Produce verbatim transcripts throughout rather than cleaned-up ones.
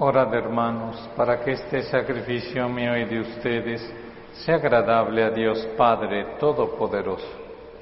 Orad, hermanos, para que este sacrificio mío y de ustedes sea agradable a Dios Padre Todopoderoso.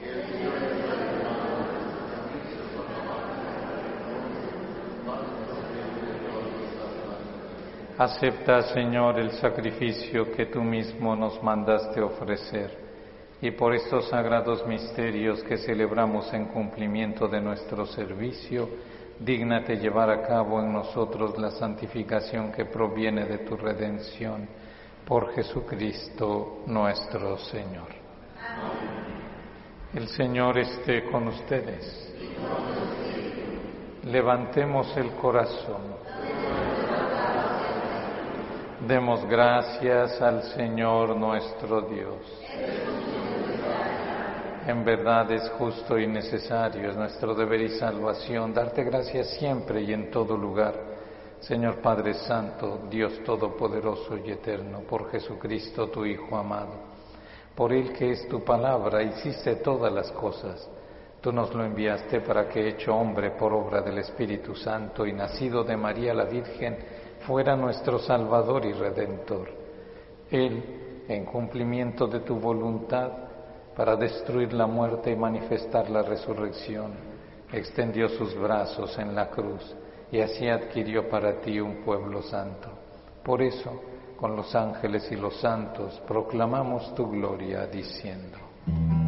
Acepta, Señor, el sacrificio que tú mismo nos mandaste ofrecer, y por estos sagrados misterios que celebramos en cumplimiento de nuestro servicio, dígnate llevar a cabo en nosotros la santificación que proviene de tu redención, por Jesucristo nuestro Señor. Amén. El Señor esté con ustedes. Levantemos el corazón. Demos gracias al Señor nuestro Dios. En verdad es justo y necesario, es nuestro deber y salvación, darte gracias siempre y en todo lugar, Señor Padre Santo, Dios Todopoderoso y Eterno, por Jesucristo tu Hijo amado. Por Él, que es tu palabra, hiciste todas las cosas. Tú nos lo enviaste para que, hecho hombre por obra del Espíritu Santo y nacido de María la Virgen, fuera nuestro Salvador y Redentor. Él, en cumplimiento de tu voluntad, para destruir la muerte y manifestar la resurrección, extendió sus brazos en la cruz y así adquirió para ti un pueblo santo. Por eso, con los ángeles y los santos, proclamamos tu gloria diciendo: